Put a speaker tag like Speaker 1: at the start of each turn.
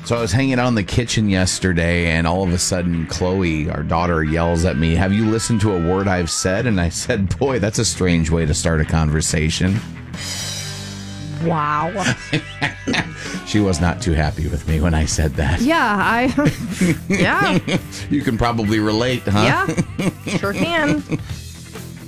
Speaker 1: So I was hanging out in the kitchen yesterday, and all of a sudden, Chloe, our daughter, yells at me, "Have you listened to a word I've said?" And I said, "Boy, that's a strange way to start a conversation."
Speaker 2: Wow.
Speaker 1: She was not too happy with me when I said that.
Speaker 2: Yeah, yeah.
Speaker 1: You can probably relate, huh?
Speaker 2: Yeah, sure can.